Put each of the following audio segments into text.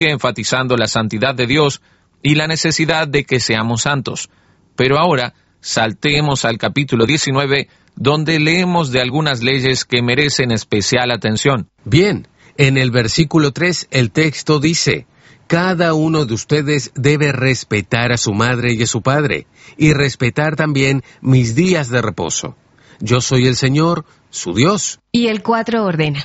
enfatizando la santidad de Dios y la necesidad de que seamos santos. Pero ahora, saltemos al capítulo 19, donde leemos de algunas leyes que merecen especial atención. Bien, en el versículo 3 el texto dice: cada uno de ustedes debe respetar a su madre y a su padre, y respetar también mis días de reposo. Yo soy el Señor, su Dios. Y el 4 ordena: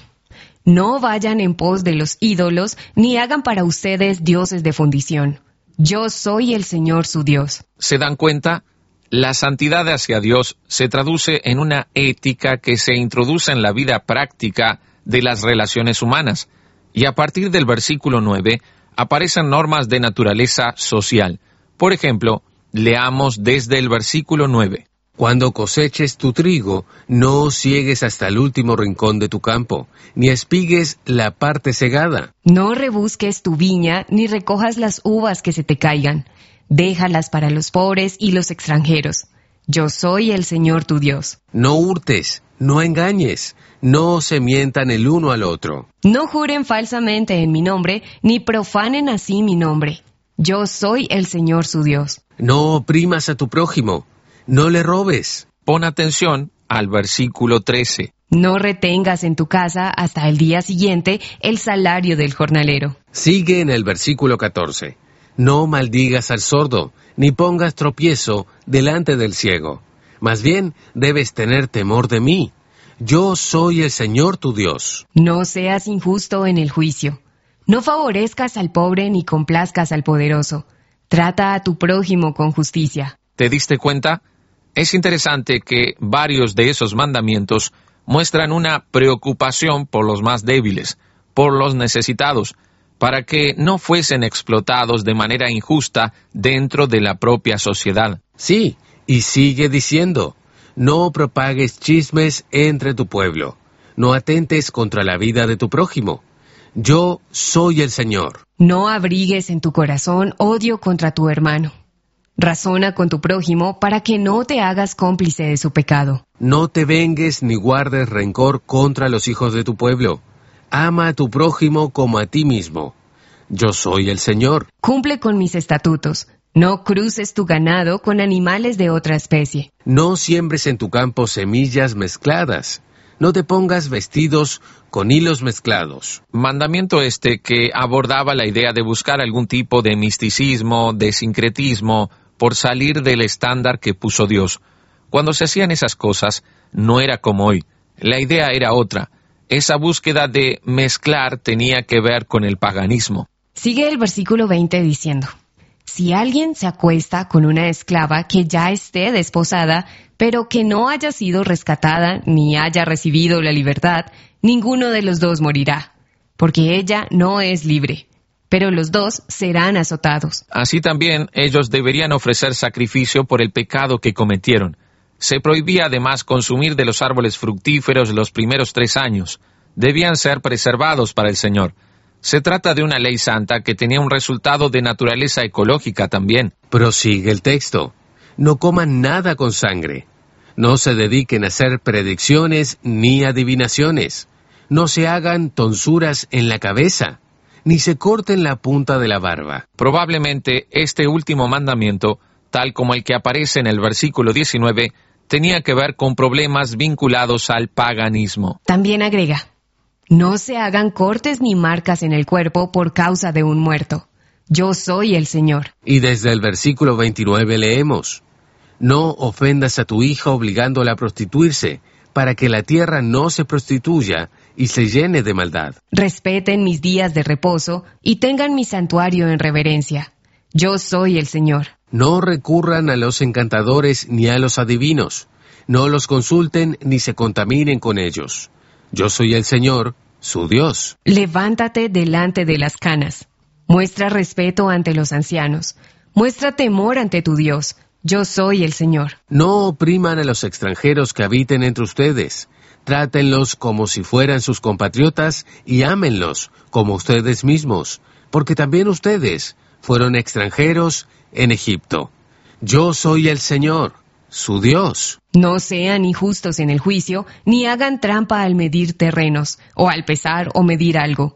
no vayan en pos de los ídolos, ni hagan para ustedes dioses de fundición. Yo soy el Señor, su Dios. ¿Se dan cuenta? La santidad hacia Dios se traduce en una ética que se introduce en la vida práctica de las relaciones humanas. Y a partir del versículo 9, aparecen normas de naturaleza social. Por ejemplo, leamos desde el versículo 9. Cuando coseches tu trigo, no ciegues hasta el último rincón de tu campo, ni espigues la parte segada. No rebusques tu viña, ni recojas las uvas que se te caigan. Déjalas para los pobres y los extranjeros. Yo soy el Señor tu Dios. No hurtes, no engañes, no se mientan el uno al otro. No juren falsamente en mi nombre, ni profanen así mi nombre. Yo soy el Señor su Dios. No oprimas a tu prójimo. No le robes. Pon atención al versículo 13. No retengas en tu casa hasta el día siguiente el salario del jornalero. Sigue en el versículo 14. No maldigas al sordo, ni pongas tropiezo delante del ciego. Más bien, debes tener temor de mí. Yo soy el Señor tu Dios. No seas injusto en el juicio. No favorezcas al pobre ni complazcas al poderoso. Trata a tu prójimo con justicia. ¿Te diste cuenta? Es interesante que varios de esos mandamientos muestran una preocupación por los más débiles, por los necesitados, para que no fuesen explotados de manera injusta dentro de la propia sociedad. Sí, y sigue diciendo: no propagues chismes entre tu pueblo, no atentes contra la vida de tu prójimo. Yo soy el Señor. No abrigues en tu corazón odio contra tu hermano. Razona con tu prójimo para que no te hagas cómplice de su pecado. No te vengues ni guardes rencor contra los hijos de tu pueblo. Ama a tu prójimo como a ti mismo. Yo soy el Señor. Cumple con mis estatutos. No cruces tu ganado con animales de otra especie. No siembres en tu campo semillas mezcladas. No te pongas vestidos con hilos mezclados. Mandamiento que abordaba la idea de buscar algún tipo de misticismo, de sincretismo, por salir del estándar que puso Dios. Cuando se hacían esas cosas, no era como hoy. La idea era otra. Esa búsqueda de mezclar tenía que ver con el paganismo. Sigue el versículo 20 diciendo: si alguien se acuesta con una esclava que ya esté desposada, pero que no haya sido rescatada ni haya recibido la libertad, ninguno de los dos morirá, porque ella no es libre, pero los dos serán azotados. Así también ellos deberían ofrecer sacrificio por el pecado que cometieron. Se prohibía además consumir de los árboles fructíferos los primeros 3 años. Debían ser preservados para el Señor. Se trata de una ley santa que tenía un resultado de naturaleza ecológica también. Prosigue el texto. No coman nada con sangre. No se dediquen a hacer predicciones ni adivinaciones. No se hagan tonsuras en la cabeza, ni se corten la punta de la barba. Probablemente este último mandamiento, tal como el que aparece en el versículo 19, tenía que ver con problemas vinculados al paganismo. También agrega: no se hagan cortes ni marcas en el cuerpo por causa de un muerto. Yo soy el Señor. Y desde el versículo 29 leemos: no ofendas a tu hija obligándola a prostituirse, para que la tierra no se prostituya y se llene de maldad. Respeten mis días de reposo y tengan mi santuario en reverencia. Yo soy el Señor. No recurran a los encantadores ni a los adivinos. No los consulten ni se contaminen con ellos. Yo soy el Señor, su Dios. Levántate delante de las canas. Muestra respeto ante los ancianos. Muestra temor ante tu Dios. Yo soy el Señor. No opriman a los extranjeros que habiten entre ustedes. Trátenlos como si fueran sus compatriotas y ámenlos como ustedes mismos, porque también ustedes fueron extranjeros en Egipto. Yo soy el Señor, su Dios. No sean injustos en el juicio, ni hagan trampa al medir terrenos, o al pesar o medir algo.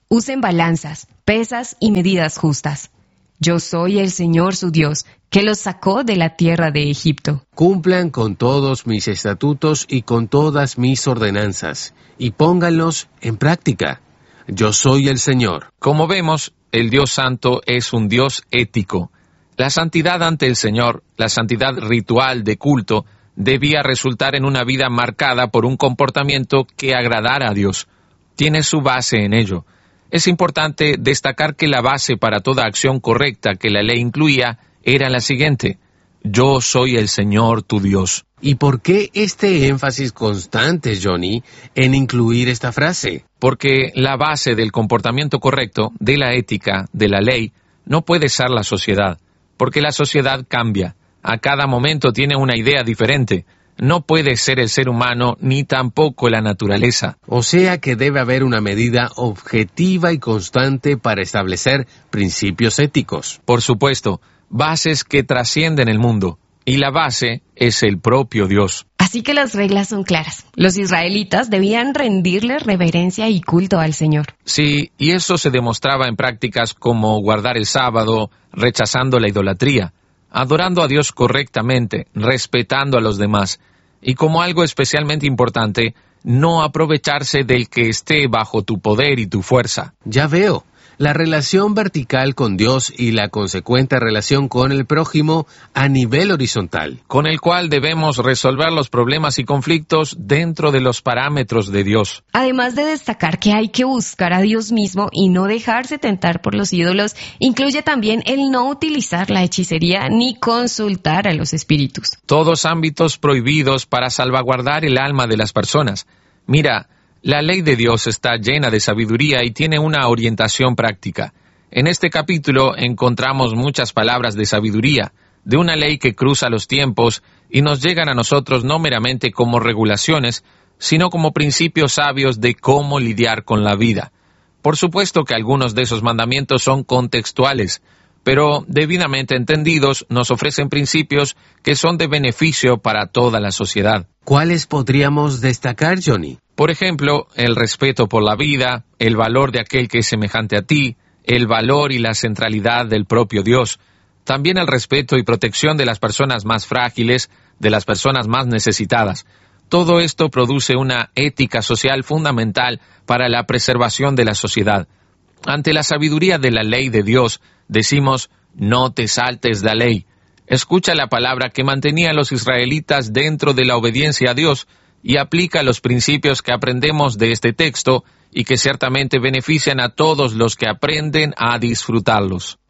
Usen balanzas, pesas y medidas justas. Yo soy el Señor su Dios, que los sacó de la tierra de Egipto. Cumplan con todos mis estatutos y con todas mis ordenanzas, y pónganlos en práctica. Yo soy el Señor. Como vemos, el Dios Santo es un Dios ético. La santidad ante el Señor, la santidad ritual de culto, debía resultar en una vida marcada por un comportamiento que agradara a Dios. Tiene su base en ello. Es importante destacar que la base para toda acción correcta que la ley incluía era la siguiente: yo soy el Señor tu Dios. ¿Y por qué este énfasis constante, Johnny, en incluir esta frase? Porque la base del comportamiento correcto, de la ética, de la ley, no puede ser la sociedad, porque la sociedad cambia. A cada momento tiene una idea diferente. No puede ser el ser humano ni tampoco la naturaleza. O sea que debe haber una medida objetiva y constante para establecer principios éticos. Por supuesto, bases que trascienden el mundo. Y la base es el propio Dios. Así que las reglas son claras. Los israelitas debían rendirle reverencia y culto al Señor. Sí, y eso se demostraba en prácticas como guardar el sábado, rechazando la idolatría, adorando a Dios correctamente, respetando a los demás, y como algo especialmente importante, no aprovecharse del que esté bajo tu poder y tu fuerza. Ya veo. La relación vertical con Dios y la consecuente relación con el prójimo a nivel horizontal. Con el cual debemos resolver los problemas y conflictos dentro de los parámetros de Dios. Además de destacar que hay que buscar a Dios mismo y no dejarse tentar por los ídolos, incluye también el no utilizar la hechicería ni consultar a los espíritus. Todos ámbitos prohibidos para salvaguardar el alma de las personas. Mira, la ley de Dios está llena de sabiduría y tiene una orientación práctica. En este capítulo encontramos muchas palabras de sabiduría, de una ley que cruza los tiempos y nos llegan a nosotros no meramente como regulaciones, sino como principios sabios de cómo lidiar con la vida. Por supuesto que algunos de esos mandamientos son contextuales, pero debidamente entendidos nos ofrecen principios que son de beneficio para toda la sociedad. ¿Cuáles podríamos destacar, Johnny? Por ejemplo, el respeto por la vida, el valor de aquel que es semejante a ti, el valor y la centralidad del propio Dios, también el respeto y protección de las personas más frágiles, de las personas más necesitadas. Todo esto produce una ética social fundamental para la preservación de la sociedad. Ante la sabiduría de la ley de Dios, decimos, no te saltes la ley. Escucha la palabra que mantenía a los israelitas dentro de la obediencia a Dios y aplica los principios que aprendemos de este texto y que ciertamente benefician a todos los que aprenden a disfrutarlos.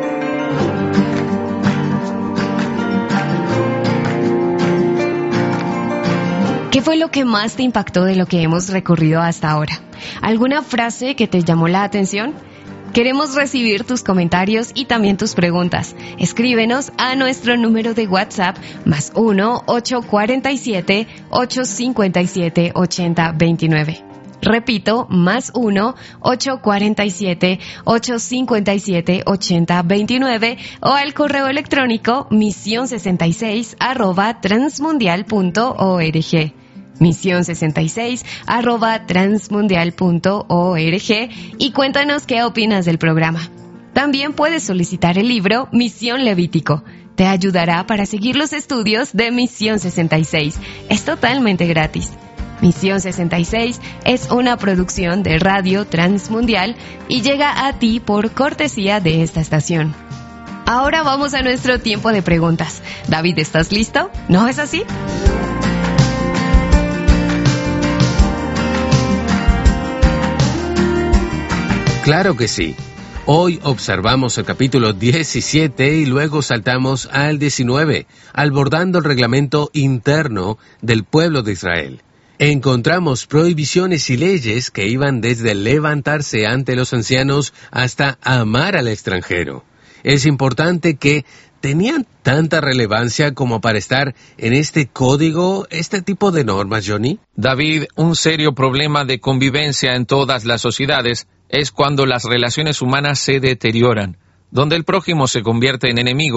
¿Qué fue lo que más te impactó de lo que hemos recorrido hasta ahora? ¿Alguna frase que te llamó la atención? Queremos recibir tus comentarios y también tus preguntas. Escríbenos a nuestro número de WhatsApp +1 847 857 8029. Repito, +1 847 857 8029 o al correo electrónico mision66@transmundial.org. mision66@transmundial.org y cuéntanos qué opinas del programa. También puedes solicitar el libro Misión Levítico. Te ayudará para seguir los estudios de Misión 66. Es totalmente gratis. Misión 66 es una producción de Radio Transmundial y llega a ti por cortesía de esta estación. Ahora vamos a nuestro tiempo de preguntas. David, ¿estás listo? ¿No es así? Claro que sí. Hoy observamos el capítulo 17 y luego saltamos al 19, abordando el reglamento interno del pueblo de Israel. Encontramos prohibiciones y leyes que iban desde levantarse ante los ancianos hasta amar al extranjero. Es importante que tenían tanta relevancia como para estar en este código, este tipo de normas, Johnny. David, un serio problema de convivencia en todas las sociedades es cuando las relaciones humanas se deterioran, donde el prójimo se convierte en enemigo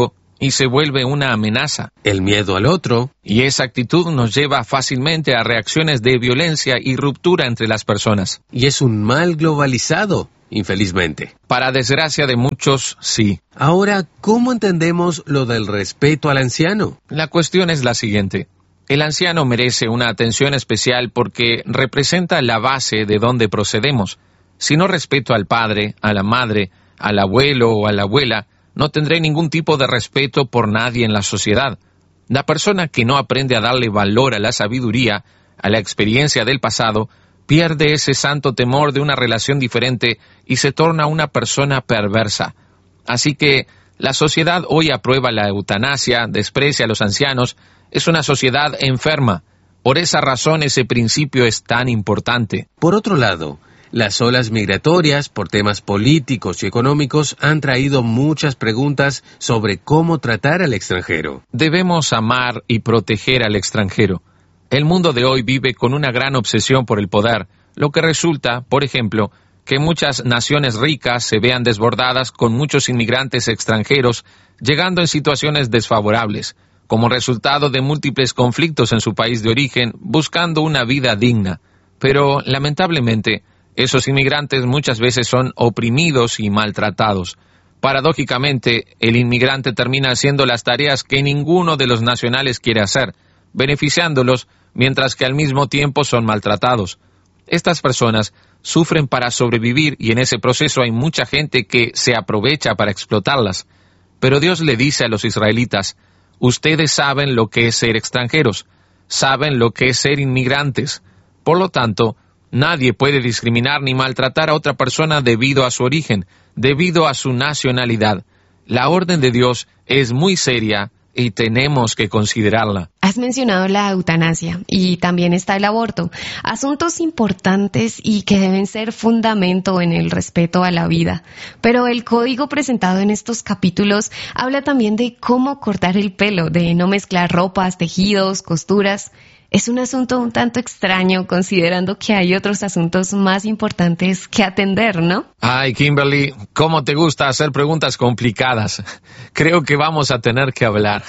y se vuelve una amenaza. El miedo al otro. Y esa actitud nos lleva fácilmente a reacciones de violencia y ruptura entre las personas. Y es un mal globalizado, infelizmente. Para desgracia de muchos, sí. Ahora, ¿cómo entendemos lo del respeto al anciano? La cuestión es la siguiente. El anciano merece una atención especial porque representa la base de donde procedemos. Si no respeto al padre, a la madre, al abuelo o a la abuela, no tendré ningún tipo de respeto por nadie en la sociedad. La persona que no aprende a darle valor a la sabiduría, a la experiencia del pasado, pierde ese santo temor de una relación diferente y se torna una persona perversa. Así que la sociedad hoy aprueba la eutanasia, desprecia a los ancianos, es una sociedad enferma. Por esa razón ese principio es tan importante. Por otro lado, las olas migratorias por temas políticos y económicos han traído muchas preguntas sobre cómo tratar al extranjero. Debemos amar y proteger al extranjero. El mundo de hoy vive con una gran obsesión por el poder, lo que resulta, por ejemplo, que muchas naciones ricas se vean desbordadas con muchos inmigrantes extranjeros llegando en situaciones desfavorables, como resultado de múltiples conflictos en su país de origen, buscando una vida digna. Pero, lamentablemente, esos inmigrantes muchas veces son oprimidos y maltratados. Paradójicamente, el inmigrante termina haciendo las tareas que ninguno de los nacionales quiere hacer, beneficiándolos mientras que al mismo tiempo son maltratados. Estas personas sufren para sobrevivir y en ese proceso hay mucha gente que se aprovecha para explotarlas. Pero Dios le dice a los israelitas: ustedes saben lo que es ser extranjeros, saben lo que es ser inmigrantes. Por lo tanto, nadie puede discriminar ni maltratar a otra persona debido a su origen, debido a su nacionalidad. La orden de Dios es muy seria y tenemos que considerarla. Has mencionado la eutanasia y también está el aborto, asuntos importantes y que deben ser fundamento en el respeto a la vida. Pero el código presentado en estos capítulos habla también de cómo cortar el pelo, de no mezclar ropas, tejidos, costuras. Es un asunto un tanto extraño considerando que hay otros asuntos más importantes que atender, ¿no? Ay, Kimberly, ¿cómo te gusta hacer preguntas complicadas? Creo que vamos a tener que hablar.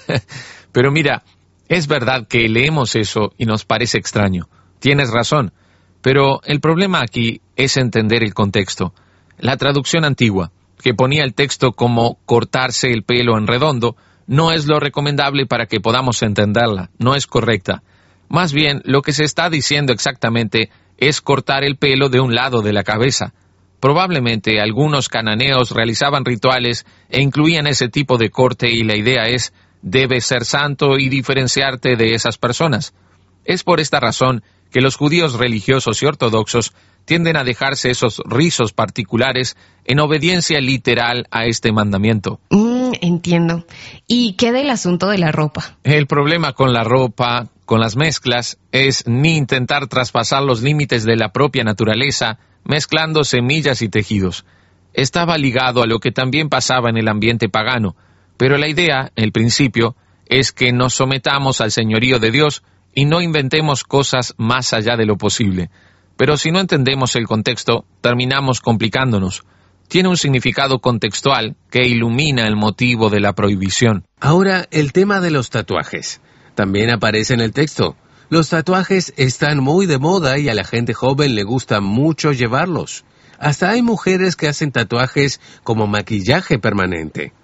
Pero mira, es verdad que leemos eso y nos parece extraño. Tienes razón. Pero el problema aquí es entender el contexto. La traducción antigua, que ponía el texto como cortarse el pelo en redondo, no es lo recomendable para que podamos entenderla. No es correcta. Más bien, lo que se está diciendo exactamente es cortar el pelo de un lado de la cabeza. Probablemente algunos cananeos realizaban rituales e incluían ese tipo de corte y la idea es: debes ser santo y diferenciarte de esas personas. Es por esta razón que los judíos religiosos y ortodoxos tienden a dejarse esos rizos particulares en obediencia literal a este mandamiento. Entiendo. ¿Y qué del asunto de la ropa? El problema con la ropa, con las mezclas, es ni intentar traspasar los límites de la propia naturaleza, mezclando semillas y tejidos. Estaba ligado a lo que también pasaba en el ambiente pagano, pero la idea, el principio, es que nos sometamos al señorío de Dios y no inventemos cosas más allá de lo posible. Pero si no entendemos el contexto, terminamos complicándonos. Tiene un significado contextual que ilumina el motivo de la prohibición. Ahora, el tema de los tatuajes. También aparece en el texto. Los tatuajes están muy de moda y a la gente joven le gusta mucho llevarlos. Hasta hay mujeres que hacen tatuajes como maquillaje permanente.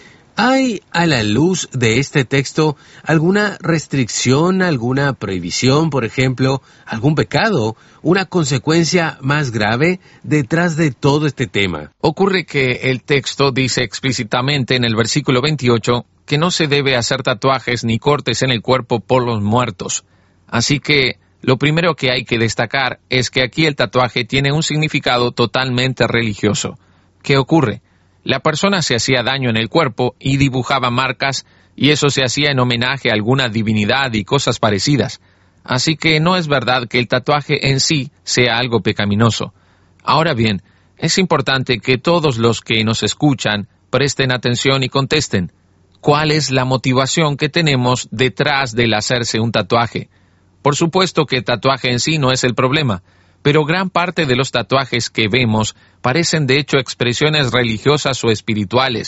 ¿Hay, a la luz de este texto, alguna restricción, alguna prohibición, por ejemplo, algún pecado, una consecuencia más grave detrás de todo este tema? Ocurre que el texto dice explícitamente en el versículo 28 que no se debe hacer tatuajes ni cortes en el cuerpo por los muertos. Así que lo primero que hay que destacar es que aquí el tatuaje tiene un significado totalmente religioso. ¿Qué ocurre? La persona se hacía daño en el cuerpo y dibujaba marcas, y eso se hacía en homenaje a alguna divinidad y cosas parecidas. Así que no es verdad que el tatuaje en sí sea algo pecaminoso. Ahora bien, es importante que todos los que nos escuchan presten atención y contesten. ¿Cuál es la motivación que tenemos detrás del hacerse un tatuaje? Por supuesto que el tatuaje en sí no es el problema, pero gran parte de los tatuajes que vemos parecen de hecho expresiones religiosas o espirituales,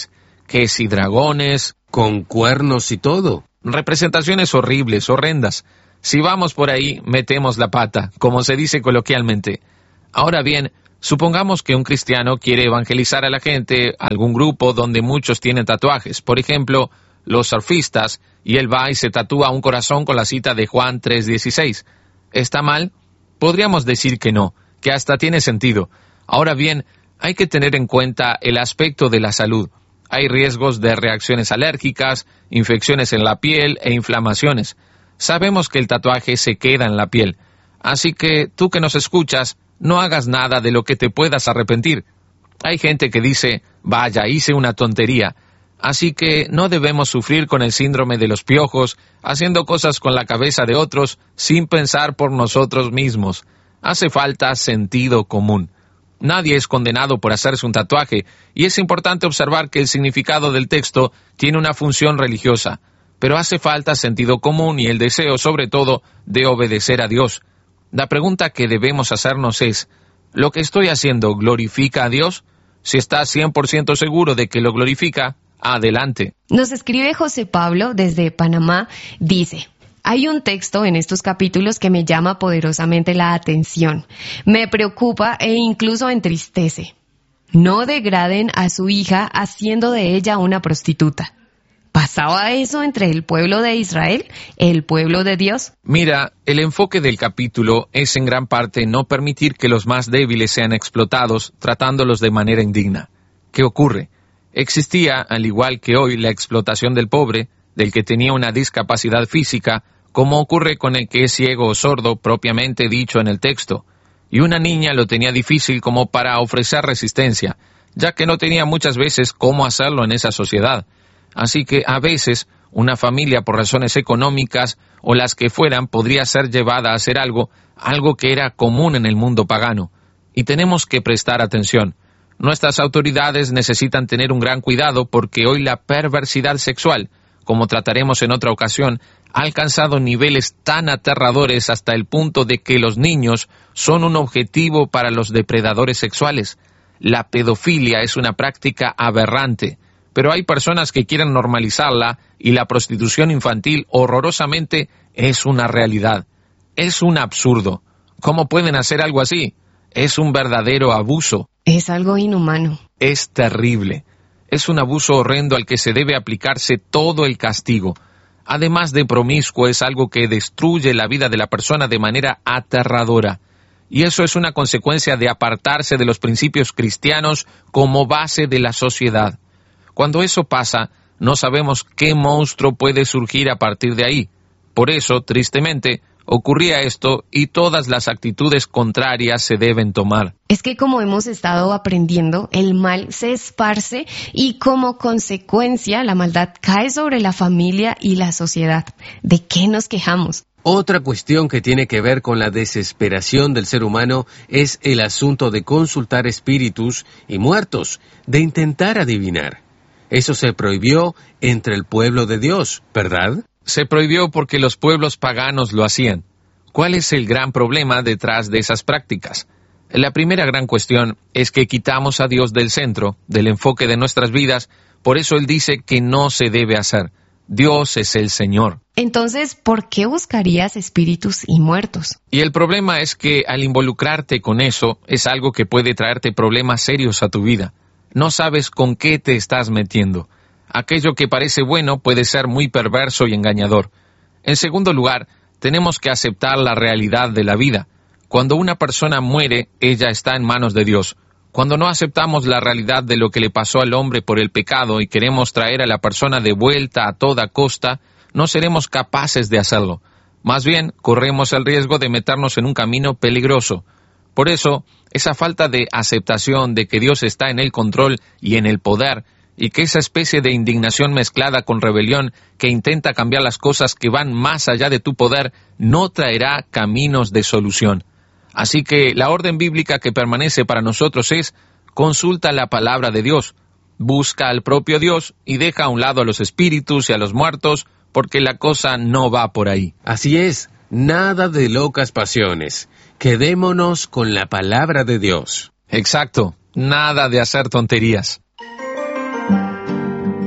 que si dragones, con cuernos y todo. representaciones horribles, horrendas. Si vamos por ahí, metemos la pata, como se dice coloquialmente. Ahora bien, supongamos que un cristiano quiere evangelizar a la gente, algún grupo donde muchos tienen tatuajes, por ejemplo, los surfistas, y él va y se tatúa un corazón con la cita de Juan 3:16. ¿Está mal? Podríamos decir que no, que hasta tiene sentido. Ahora bien, hay que tener en cuenta el aspecto de la salud. Hay riesgos de reacciones alérgicas, infecciones en la piel e inflamaciones. Sabemos que el tatuaje se queda en la piel. Así que tú que nos escuchas, no hagas nada de lo que te puedas arrepentir. Hay gente que dice, vaya, hice una tontería. Así que no debemos sufrir con el síndrome de los piojos, haciendo cosas con la cabeza de otros sin pensar por nosotros mismos. Hace falta sentido común. Nadie es condenado por hacerse un tatuaje, y es importante observar que el significado del texto tiene una función religiosa, pero hace falta sentido común y el deseo, sobre todo, de obedecer a Dios. La pregunta que debemos hacernos es, ¿lo que estoy haciendo glorifica a Dios? Si estás 100% seguro de que lo glorifica, adelante. Nos escribe José Pablo desde Panamá, dice: hay un texto en estos capítulos que me llama poderosamente la atención, me preocupa e incluso entristece. No degraden a su hija haciendo de ella una prostituta. ¿Pasaba eso entre el pueblo de Israel, el pueblo de Dios? Mira, el enfoque del capítulo es en gran parte no permitir que los más débiles sean explotados, tratándolos de manera indigna. ¿Qué ocurre? Existía, al igual que hoy, la explotación del pobre, del que tenía una discapacidad física, como ocurre con el que es ciego o sordo, propiamente dicho en el texto. Y una niña lo tenía difícil como para ofrecer resistencia, ya que no tenía muchas veces cómo hacerlo en esa sociedad. Así que a veces una familia por razones económicas o las que fueran podría ser llevada a hacer algo que era común en el mundo pagano. Y tenemos que prestar atención. Nuestras autoridades necesitan tener un gran cuidado porque hoy la perversidad sexual, como trataremos en otra ocasión, ha alcanzado niveles tan aterradores hasta el punto de que los niños son un objetivo para los depredadores sexuales. La pedofilia es una práctica aberrante, pero hay personas que quieren normalizarla y la prostitución infantil horrorosamente es una realidad. Es un absurdo. ¿Cómo pueden hacer algo así? Es un verdadero abuso. Es algo inhumano. Es terrible. Es un abuso horrendo al que se debe aplicarse todo el castigo. Además de promiscuo, es algo que destruye la vida de la persona de manera aterradora. Y eso es una consecuencia de apartarse de los principios cristianos como base de la sociedad. Cuando eso pasa, no sabemos qué monstruo puede surgir a partir de ahí. Por eso, tristemente, ocurría esto y todas las actitudes contrarias se deben tomar. Es que como hemos estado aprendiendo, el mal se esparce y como consecuencia la maldad cae sobre la familia y la sociedad. ¿De qué nos quejamos? Otra cuestión que tiene que ver con la desesperación del ser humano es el asunto de consultar espíritus y muertos, de intentar adivinar. Eso se prohibió entre el pueblo de Dios, ¿verdad? Se prohibió porque los pueblos paganos lo hacían. ¿Cuál es el gran problema detrás de esas prácticas? La primera gran cuestión es que quitamos a Dios del centro, del enfoque de nuestras vidas, por eso Él dice que no se debe hacer. Dios es el Señor. Entonces, ¿por qué buscarías espíritus y muertos? Y el problema es que al involucrarte con eso, es algo que puede traerte problemas serios a tu vida. No sabes con qué te estás metiendo. Aquello que parece bueno puede ser muy perverso y engañador. En segundo lugar, tenemos que aceptar la realidad de la vida. Cuando una persona muere, ella está en manos de Dios. Cuando no aceptamos la realidad de lo que le pasó al hombre por el pecado y queremos traer a la persona de vuelta a toda costa, no seremos capaces de hacerlo. Más bien, corremos el riesgo de meternos en un camino peligroso. Por eso, esa falta de aceptación de que Dios está en el control y en el poder, y que esa especie de indignación mezclada con rebelión que intenta cambiar las cosas que van más allá de tu poder, no traerá caminos de solución. Así que la orden bíblica que permanece para nosotros es: consulta la palabra de Dios, busca al propio Dios y deja a un lado a los espíritus y a los muertos, porque la cosa no va por ahí. Así es, nada de locas pasiones. Quedémonos con la palabra de Dios. Exacto, nada de hacer tonterías.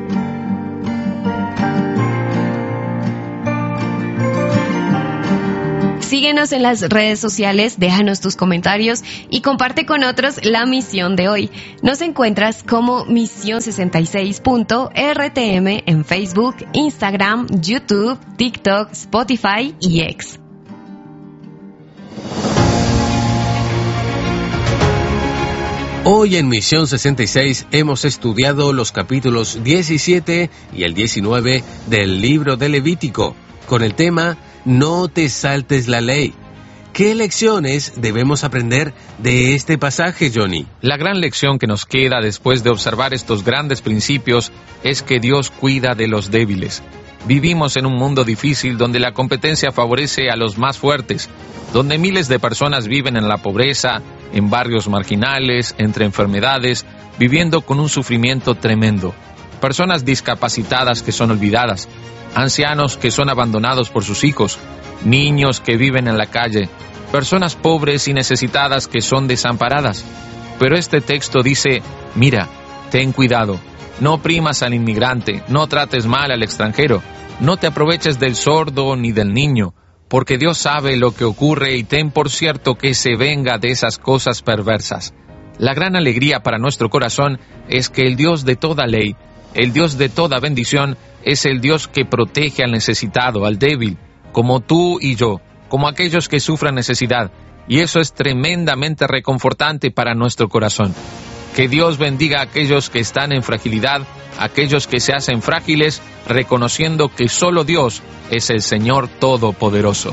Síguenos en las redes sociales, déjanos tus comentarios y comparte con otros la misión de hoy. Nos encuentras como Misión66.rtm en Facebook, Instagram, YouTube, TikTok, Spotify y X. Hoy en Misión 66 hemos estudiado los capítulos 17 y el 19 del libro de Levítico, con el tema No te saltes la ley. ¿Qué lecciones debemos aprender de este pasaje, Johnny? La gran lección que nos queda después de observar estos grandes principios es que Dios cuida de los débiles. Vivimos en un mundo difícil donde la competencia favorece a los más fuertes, donde miles de personas viven en la pobreza, en barrios marginales, entre enfermedades, viviendo con un sufrimiento tremendo. Personas discapacitadas que son olvidadas, ancianos que son abandonados por sus hijos, niños que viven en la calle, personas pobres y necesitadas que son desamparadas. Pero este texto dice, mira, ten cuidado, no oprimas al inmigrante, no trates mal al extranjero, no te aproveches del sordo ni del niño, porque Dios sabe lo que ocurre y ten por cierto que se venga de esas cosas perversas. La gran alegría para nuestro corazón es que el Dios de toda ley, el Dios de toda bendición, es el Dios que protege al necesitado, al débil, como tú y yo, como aquellos que sufran necesidad, y eso es tremendamente reconfortante para nuestro corazón. Que Dios bendiga a aquellos que están en fragilidad, aquellos que se hacen frágiles, reconociendo que solo Dios es el Señor Todopoderoso.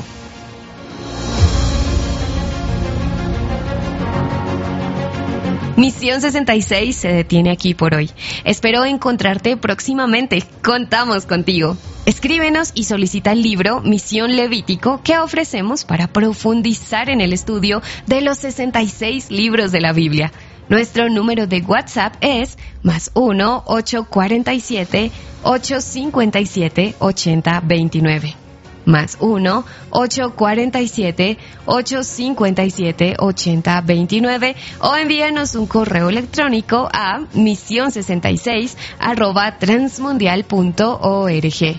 Misión 66 se detiene aquí por hoy. Espero encontrarte próximamente. Contamos contigo. Escríbenos y solicita el libro Misión Levítico que ofrecemos para profundizar en el estudio de los 66 libros de la Biblia. Nuestro número de WhatsApp es +1 847 857 8029. +1 847 857 8029 o envíanos un correo electrónico a misión66@transmundial.org.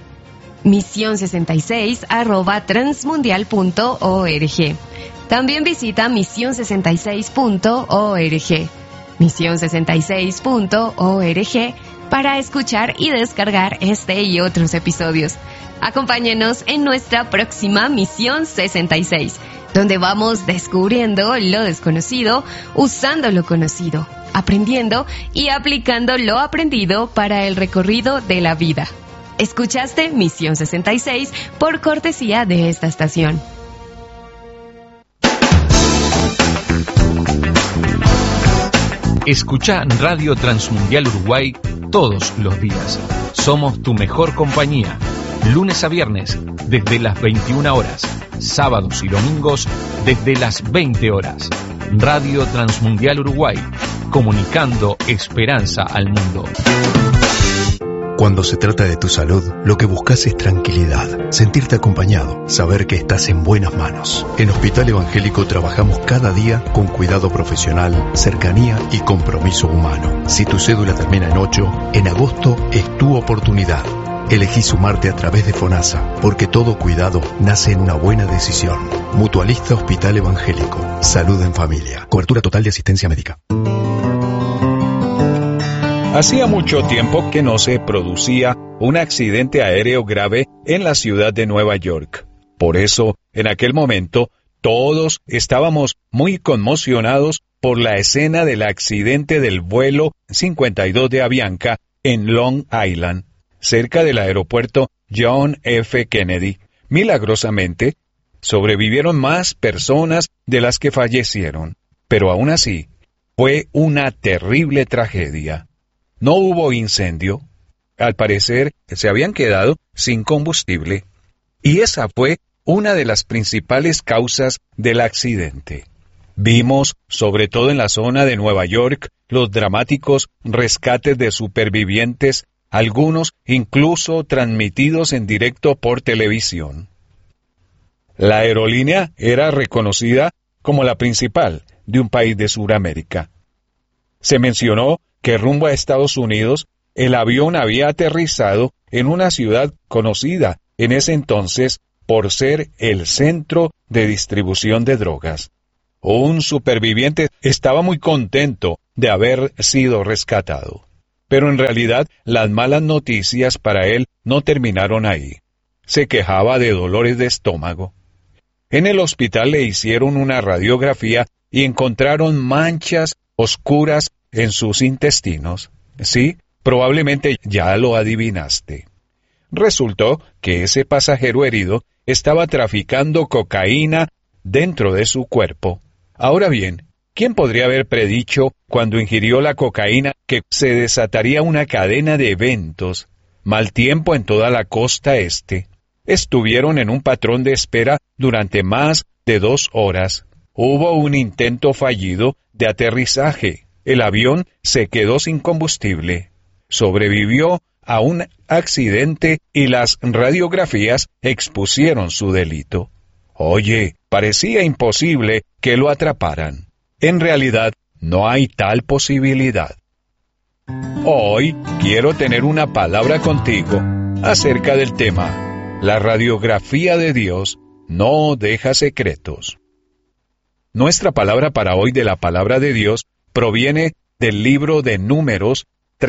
misión66@transmundial.org. También visita misión66.org. misión66.org para escuchar y descargar este y otros episodios. Acompáñenos en nuestra próxima Misión 66, donde vamos descubriendo lo desconocido, usando lo conocido, aprendiendo y aplicando lo aprendido para el recorrido de la vida. Escuchaste Misión 66 por cortesía de esta estación. Escucha Radio Transmundial Uruguay todos los días. Somos tu mejor compañía. Lunes a viernes desde las 21 horas. Sábados y domingos desde las 20 horas. Radio Transmundial Uruguay. Comunicando esperanza al mundo. Cuando se trata de tu salud, lo que buscas es tranquilidad, sentirte acompañado, saber que estás en buenas manos. En Hospital Evangélico trabajamos cada día con cuidado profesional, cercanía y compromiso humano. Si tu cédula termina en 8, en agosto es tu oportunidad. Elegí sumarte a través de FONASA, porque todo cuidado nace en una buena decisión. Mutualista Hospital Evangélico. Salud en familia. Cobertura total de asistencia médica. Hacía mucho tiempo que no se producía un accidente aéreo grave en la ciudad de Nueva York. Por eso, en aquel momento, todos estábamos muy conmocionados por la escena del accidente del vuelo 52 de Avianca en Long Island, cerca del aeropuerto John F. Kennedy. Milagrosamente, sobrevivieron más personas de las que fallecieron, pero aún así, fue una terrible tragedia. No hubo incendio. Al parecer, se habían quedado sin combustible. Y esa fue una de las principales causas del accidente. Vimos, sobre todo en la zona de Nueva York, los dramáticos rescates de supervivientes, algunos incluso transmitidos en directo por televisión. La aerolínea era reconocida como la principal de un país de Sudamérica. Se mencionó que rumbo a Estados Unidos, el avión había aterrizado en una ciudad conocida en ese entonces por ser el centro de distribución de drogas. Un superviviente estaba muy contento de haber sido rescatado. Pero en realidad las malas noticias para él no terminaron ahí. Se quejaba de dolores de estómago. En el hospital le hicieron una radiografía y encontraron manchas oscuras en sus intestinos. Sí, probablemente ya lo adivinaste. Resultó que ese pasajero herido estaba traficando cocaína dentro de su cuerpo. Ahora bien, ¿quién podría haber predicho cuando ingirió la cocaína que se desataría una cadena de eventos, mal tiempo en toda la costa este? Estuvieron en un patrón de espera durante más de 2 horas. Hubo un intento fallido de aterrizaje. El avión se quedó sin combustible. Sobrevivió a un accidente y las radiografías expusieron su delito. Oye, parecía imposible que lo atraparan. En realidad, no hay tal posibilidad. Hoy quiero tener una palabra contigo acerca del tema. La radiografía de Dios no deja secretos. Nuestra palabra para hoy de la palabra de Dios proviene del libro de Números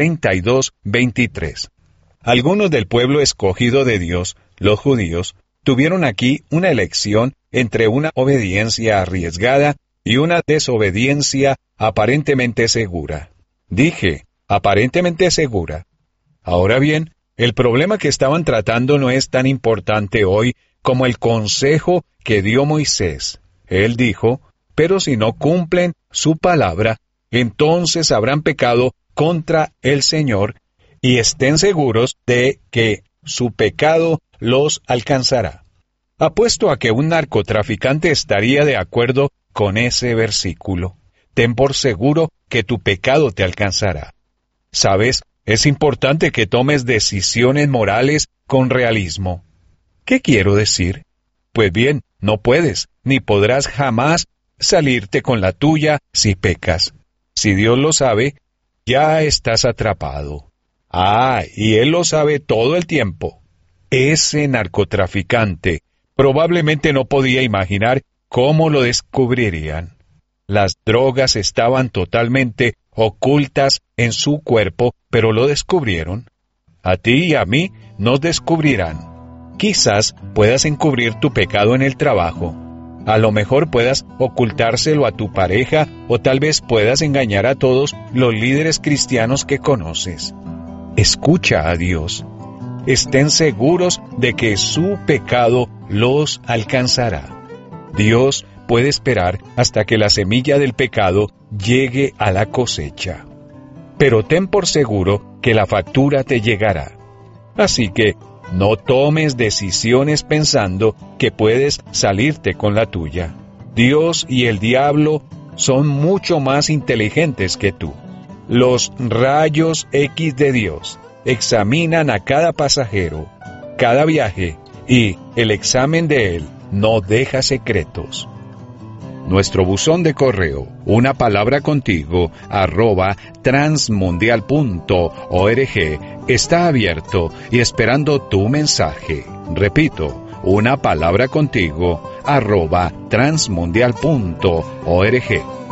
32:23. Algunos del pueblo escogido de Dios, los judíos, tuvieron aquí una elección entre una obediencia arriesgada y una desobediencia aparentemente segura. Dije, aparentemente segura. Ahora bien, el problema que estaban tratando no es tan importante hoy como el consejo que dio Moisés. Él dijo, pero si no cumplen su palabra, entonces habrán pecado contra el Señor y estén seguros de que su pecado los alcanzará. Apuesto a que un narcotraficante estaría de acuerdo con ese versículo. Ten por seguro que tu pecado te alcanzará. ¿Sabes? Es importante que tomes decisiones morales con realismo. ¿Qué quiero decir? Pues bien, no puedes, ni podrás jamás salirte con la tuya si pecas. Si Dios lo sabe, ya estás atrapado. Y Él lo sabe todo el tiempo. Ese narcotraficante probablemente no podía imaginar cómo lo descubrirían. Las drogas estaban totalmente ocultas en su cuerpo, pero lo descubrieron. A ti y a mí nos descubrirán. Quizás puedas encubrir tu pecado en el trabajo. A lo mejor puedas ocultárselo a tu pareja o tal vez puedas engañar a todos los líderes cristianos que conoces. Escucha a Dios. Estén seguros de que su pecado los alcanzará. Dios puede esperar hasta que la semilla del pecado llegue a la cosecha. Pero ten por seguro que la factura te llegará. Así que no tomes decisiones pensando que puedes salirte con la tuya. Dios y el diablo son mucho más inteligentes que tú. Los rayos X de Dios examinan a cada pasajero, cada viaje, y el examen de él no deja secretos. Nuestro buzón de correo, una palabra contigo, @transmundial.org, está abierto y esperando tu mensaje. Repito, una palabra contigo, @transmundial.org.